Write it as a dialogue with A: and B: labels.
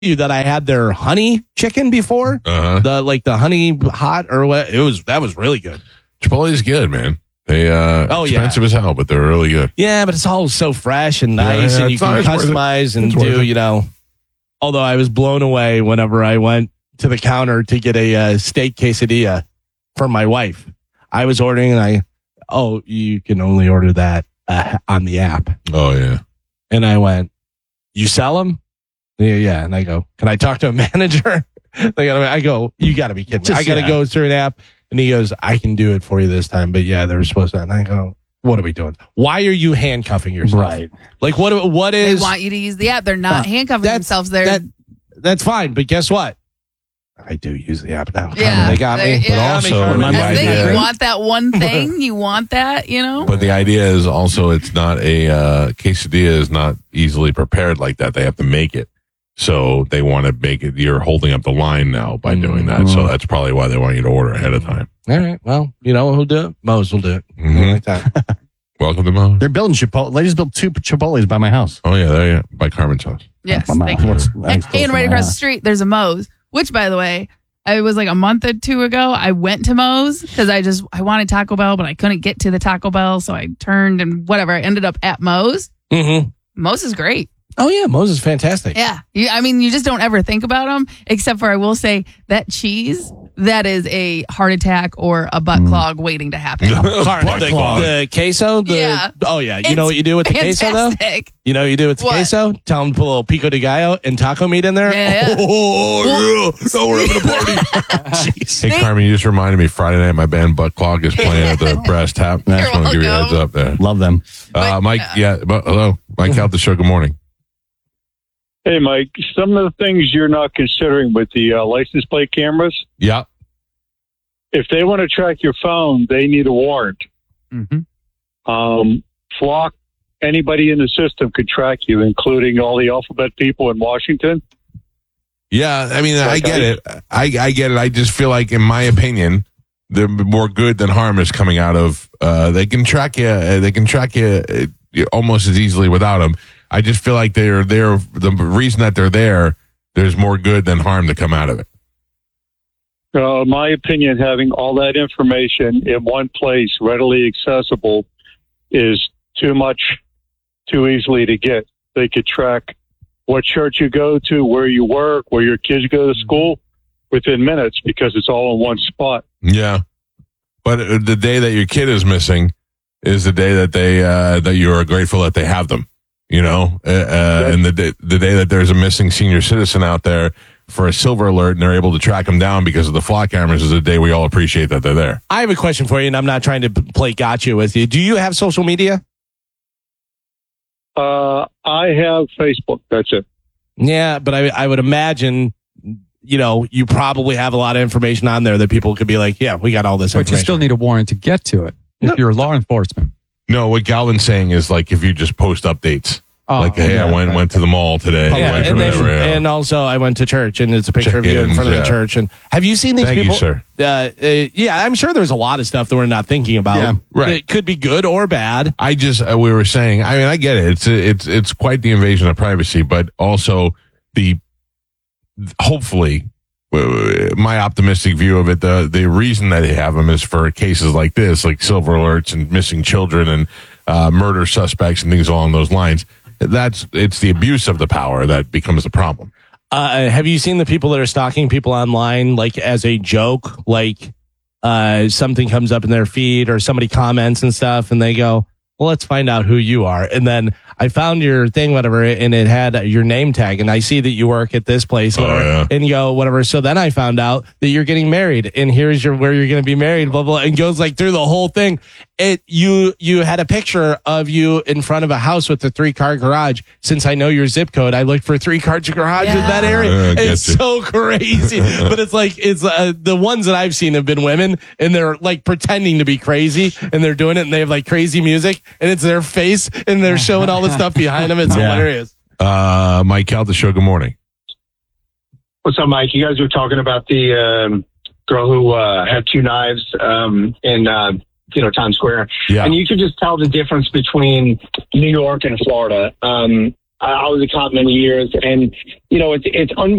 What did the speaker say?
A: you that I had their honey chicken before. The honey hot or what? That was really good.
B: Chipotle is good, man. They expensive as hell, but they're really good.
A: Yeah, but it's all so fresh and nice, and you can customize and do, Although I was blown away whenever I went to the counter to get a steak quesadilla for my wife. I was ordering, and you can only order that on the app.
B: Oh, yeah.
A: And I went, you sell them? Yeah. And I go, can I talk to a manager? I go, you got to be kidding me. I got to go through an app. And he goes, I can do it for you this time. But yeah, they're supposed to. And I go, what are we doing? Why are you handcuffing yourself?
C: Right.
A: Like, what is.
D: They want you to use the app. They're not handcuffing themselves.
A: That's fine. But guess what? I do use the app now.
D: Yeah.
A: They got me.
D: Yeah.
A: But
B: also,
D: you want that one thing. You want that,
B: But the idea is also it's not quesadilla is not easily prepared like that. They have to make it. So they want to make it. You're holding up the line now by doing that. So that's probably why they want you to order ahead of time.
A: All right. Well, you know who'll do it? Moe's will do it. Like that.
B: Welcome to Moe's.
C: They're building Chipotle. They just built 2 Chipotles by my house.
B: Oh, yeah. There you go. By Carmen's house.
D: Yes. And right across the street, there's a Moe's, which, by the way, it was like a month or 2 ago. I went to Moe's because I wanted Taco Bell, but I couldn't get to the Taco Bell. So I turned and whatever. I ended up at Moe's. Moe's is great.
A: Oh, yeah. Moe's is fantastic.
D: Yeah. You just don't ever think about them, except for I will say that cheese, that is a heart attack or a butt clog waiting to happen.
A: The queso?
D: Yeah.
A: Oh, yeah. You know what you do with the queso, though? You know what you do with the queso? Tell them to put a little pico de gallo and taco meat in there.
D: Yeah.
B: Oh, yeah. So we're having a party. Jeez. Hey, Carmen, you just reminded me Friday night my band Butt Clog is playing at the Brass Tap. I just want to give you a heads up there.
C: Love them.
B: Mike, hello. Mike out the show. Good morning.
E: Hey, Mike, some of the things you're not considering with the license plate cameras.
B: Yeah.
E: If they want to track your phone, they need a warrant. Flock, anybody in the system could track you, including all the alphabet people in Washington.
B: Yeah, I mean, I get it. I get it. I just feel like, in my opinion, the more good than harm is coming out of. They can track you. They can track you almost as easily without them. I just feel like they're there. The reason that they're there, there's more good than harm to come out of it.
E: In my opinion, having all that information in one place, readily accessible, is too much, too easily to get. They could track what church you go to, where you work, where your kids go to school within minutes because it's all in one spot.
B: Yeah. But the day that your kid is missing is the day that that you are grateful that they have them. And the day that there's a missing senior citizen out there for a silver alert and they're able to track them down because of the flock cameras is the day we all appreciate that they're there.
A: I have a question for you, and I'm not trying to play gotcha with you. Do you have social media?
E: I have Facebook. That's it.
A: Yeah, but I would imagine, you probably have a lot of information on there that people could be like, yeah, we got all this information.
F: But you still need a warrant to get to it if you're law enforcement.
B: No, what Galvin's saying is like if you just post updates. Hey, I went to the mall today.
A: And also I went to church, and it's a picture of you in front of the church. And have you seen these people?
B: Thank you,
A: sir. I'm sure there's a lot of stuff that we're not thinking about.
B: Yeah, right.
A: It could be good or bad.
B: We were saying, I mean, I get it. It's quite the invasion of privacy, but also hopefully, my optimistic view of it, the reason that they have them is for cases like this, like silver alerts and missing children and murder suspects and things along those lines. It's the abuse of the power that becomes the problem.
A: Have you seen the people that are stalking people online, like as a joke, like something comes up in their feed or somebody comments and stuff and they go, well, let's find out who you are. And then I found your thing, whatever, and it had your name tag, and I see that you work at this place, whatever, and you go, whatever. So then I found out that you're getting married, and here's where you're going to be married, blah, blah, and goes like through the whole thing. You had a picture of you in front of a house with a 3-car garage. Since I know your zip code, I looked for 3-car garage in that area. It's so crazy. But it's like, the ones that I've seen have been women, and they're like pretending to be crazy, and they're doing it, and they have like crazy music, and it's their face, and they're showing all the stuff behind them. It's hilarious.
B: Mike out the show. Good morning.
G: What's up, Mike? You guys were talking about the girl who had 2 knives in Times Square.
B: Yeah.
G: And you could just tell the difference between New York and Florida. I was a cop many years, and, you know, it's unbelievable.